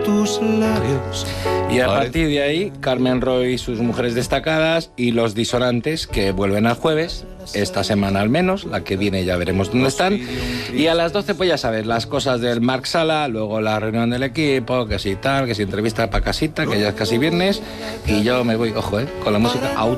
tus labios. Y a partir de ahí, Carmen Roy y sus mujeres destacadas y los disonantes que vuelven al jueves, esta semana al menos, la que viene ya veremos dónde están. Y a las 12 pues ya sabes, las cosas del Marc Sala, luego la reunión del equipo, que si tal, que si entrevista para casita, que ya es casi viernes, y yo me voy, ojo, con la música out.